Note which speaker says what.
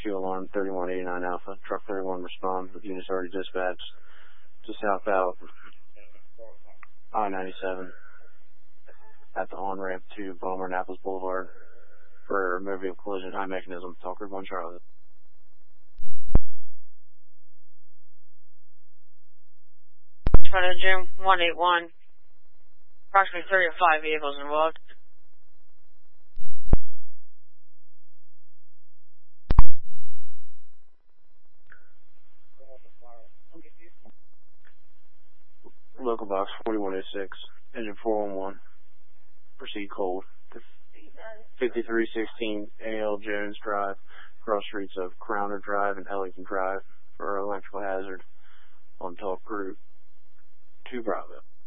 Speaker 1: 2 alarm 3189 Alpha. Truck 31 respond with units already dispatched to southbound I-97 at the on-ramp to Bomber Annapolis Boulevard for removing collision high mechanism. Talker 1 Charlie.
Speaker 2: June 181. Approximately 35 vehicles involved.
Speaker 1: Local box 4106, engine 411. Proceed cold. 5316 A.L. Jones Drive, cross streets of Crowner Drive and Ellington Drive for electrical hazard on Talk Group 2 Bravo.